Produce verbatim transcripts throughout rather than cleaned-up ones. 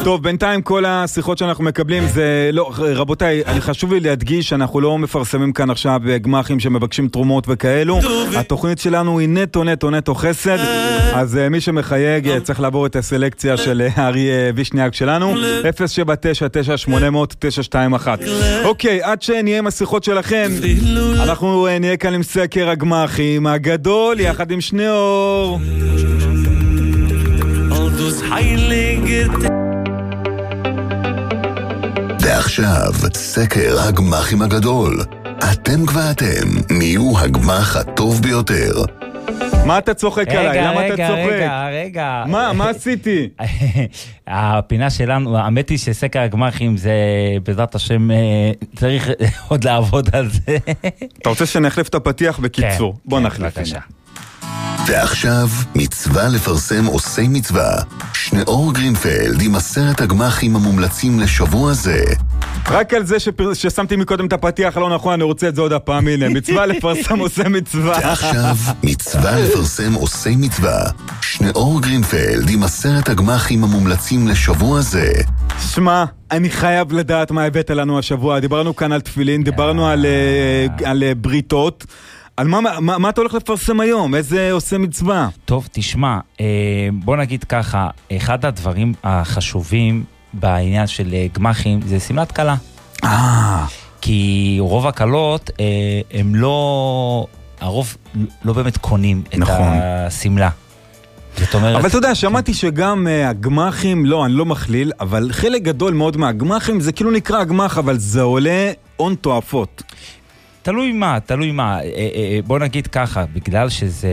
טוב, בינתיים כל השיחות שאנחנו מקבלים זה, לא, רבותיי, אני חשוב לי להדגיש שאנחנו לא מפרסמים כאן עכשיו גמחים שמבקשים תרומות וכאלו. התוכנית שלנו היא נטו נטו נטו חסד, אז מי שמחייג צריך לעבור את הסלקציה של ארי וישניאק שלנו, אפס שבע תשע תשע שמונה אפס אפס תשע שתיים אחת. אוקיי, עד שנהיה עם השיחות שלכם, אנחנו נהיה כאן עם סקר הגמחים הגדול יחד עם שניאור. ועכשיו, סקר הגמחים הגדול. אתם כבר אתם, נהיו הגמח הטוב ביותר. מה אתה צוחק עליי? למה אתה צוחק? רגע, רגע, רגע. מה, מה עשיתי? הפינה שלנו, האמת היא שסקר הגמחים זה, בעזרת השם, צריך עוד לעבוד על זה. אתה רוצה שנחליף את הפתיח בקיצור? בוא נחליף. בבקשה. ועכשיו, מצווה לפרסם עושי מצווה. שניאור גרינפלד עם עשרת הגמחים המומלצים לשבוע זה. רק על זה שפר... ששמתי מקודם את הפתיח לא נכון, אני רוצה את זה עוד הפעם. הנה, מצווה לפרסם עושי מצווה. ועכשיו, מצווה לפרסם עושי מצווה. שניאור גרינפלד עם עשרת הגמחים המומלצים לשבוע זה. שמע, אני חייב לדעת מה הבאת לנו השבוע. דיברנו כאן על תפילין, דיברנו על, על בריתות. על מה, מה, מה אתה הולך לפרסם היום? איזה עושה מצווה? טוב, תשמע, בוא נגיד ככה, אחד הדברים החשובים בעניין של גמחים זה סמלת קלה. אה. כי רוב הקלות, הם לא, הרוב לא באמת קונים את נכון. הסמלה. זאת אומרת... אבל אתה יודע, שמעתי שגם הגמחים, לא, אני לא מכליל, אבל חלק גדול מאוד מהגמחים, זה כאילו נקרא הגמח, אבל זה עולה הון תועפות. תלוי מה, תלוי מה, בוא נגיד ככה, בגלל שזה,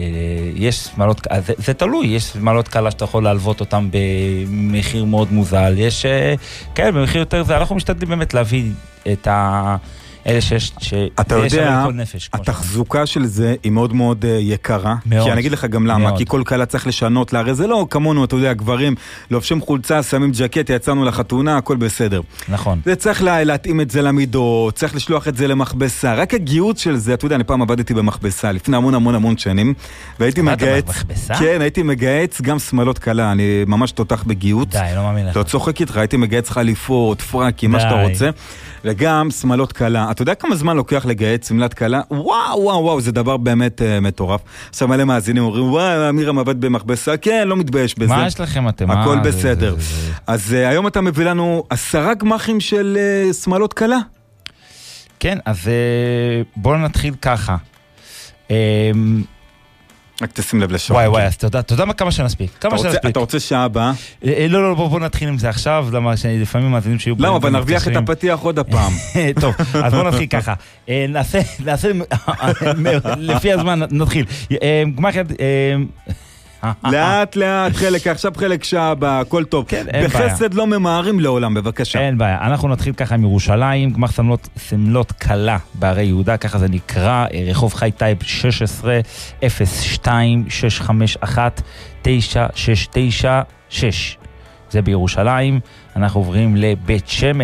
יש סמלות, זה, זה תלוי, יש סמלות קלה שאתה יכול להלוות אותם במחיר מאוד מוזל, יש, כן, במחיר יותר זה, אנחנו משתדלים באמת להביא את ה... אלה שיש, אתה יודע, התחזוקה של זה היא מאוד מאוד יקרה, כי אני אגיד לך גם למה, כי כל קלה צריך לשנות לה, הרי זה לא כמונו, אתה יודע, גברים לובשים חולצה, שמים ג'קט, יצאנו לחתונה, הכל בסדר. נכון. זה צריך להתאים את זה למידות, צריך לשלוח את זה למחבסה, רק הגיוט של זה, אתה יודע, אני פעם עבדתי במחבסה, לפני המון המון המון שנים, והייתי מגייץ, כן, הייתי מגייץ גם שמלות קלה, אני ממש תותח בגיוט. די, לא מאמין לך. לא צוחק איתך, הייתי מגייץ חליפות, פרקים, מה שאתה רוצה. וגם שמלות קלה. אתה יודע כמה זמן לוקח לגייץ שמלת קלה? וואו, וואו, וואו, זה דבר באמת uh, מטורף. עכשיו מלא מאזינים אומרים, וואו, אמירם עבד במחבסה, כן, לא מתבייש בזה. מה יש לכם אתם? הכל מה? בסדר. זה, זה, זה... אז uh, היום אתה מביא לנו עשרה גמחים של uh, שמלות קלה? כן, אז uh, בואו נתחיל ככה. Um, רק תשים לב לשעות. וואי וואי, אז תודה, תודה כמה שנספיק. כמה שנספיק. אתה רוצה שעה הבאה? לא, לא, בוא נתחיל עם זה עכשיו, למה שלפעמים מאזינים שיהיו... למה, אבל נרוויח את הפתיח עוד הפעם. טוב, אז בוא נתחיל ככה. נעשה, נעשה, לפי הזמן נתחיל. גמח יד... לאט לאט חלק, עכשיו חלק שעה הבאה, הכל טוב. בחסד לא ממהרים לעולם, בבקשה. אין בעיה, אנחנו נתחיל ככה עם ירושלים, גמח סמלות קלה בערי יהודה, ככה זה נקרא, רחוב חי טייב שש עשרה אפס שתיים שש חמש אחת תשע שש תשע שש. זה בירושלים, אנחנו עוברים לבית שמש.